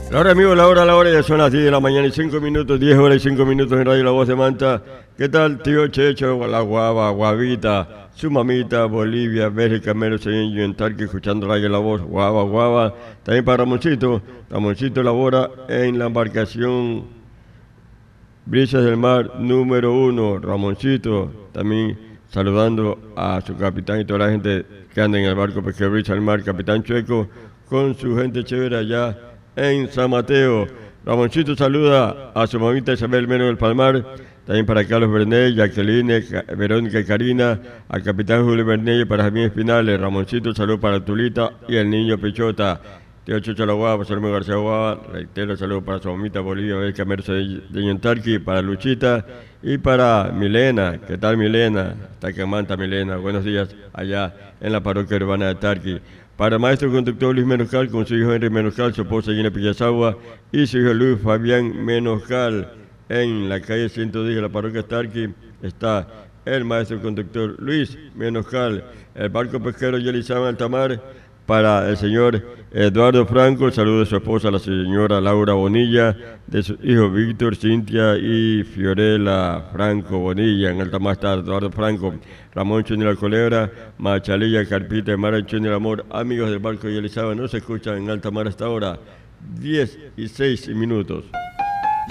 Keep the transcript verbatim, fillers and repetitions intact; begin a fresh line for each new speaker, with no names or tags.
La hora, amigo, la hora, la hora, ya son las diez de la mañana y cinco minutos, diez horas y cinco minutos en Radio La Voz de Manta. ¿Qué tal, tío Checho, la guava, guavita, su mamita, Bolivia, Bélgica, Mero, Sevilla, en Tarqui, escuchando Radio La Voz, guava, guava. También para Ramoncito, Ramoncito labora en la embarcación Brisas del Mar número uno, Ramoncito, también saludando a su capitán y toda la gente que anda en el barco pesquero Brisas del Mar, capitán Chueco, con su gente chévere allá en San Mateo. Ramoncito saluda a su mamita Isabel Meno del Palmar, también para Carlos Bernet, Jacqueline, Verónica y Karina, al capitán Julio Bernet y para Javier Espinales. Ramoncito saludo para Tulita y el niño Pechota. Tío Chucho La Guava, Salomón García Guava, reitero saludo para su mamita Bolivia, Belka Mercedes de Yentarqui, para Luchita y para Milena. ¿Qué tal, Milena? Está que manta Milena. Buenos días allá en la parroquia urbana de Tarqui. Para el maestro conductor Luis Menoscal, con su hijo Henry Menoscal, su esposa Gina Pillazagua y su hijo Luis Fabián Menoscal. En la calle ciento diez de la parroquia Tarqui está el maestro conductor Luis Menoscal. El barco pesquero Yelizama Altamar, para el señor Eduardo Franco, saludo de su esposa, la señora Laura Bonilla, de su hijo Víctor, Cintia y Fiorella Franco Bonilla. En Altamar está Eduardo Franco, Ramón Chunil Alcolebra, Machalilla, Carpita, Mara Chunil Amor. Amigos del barco Yelizaba, no se escuchan en Altamar hasta ahora, diez y seis minutos.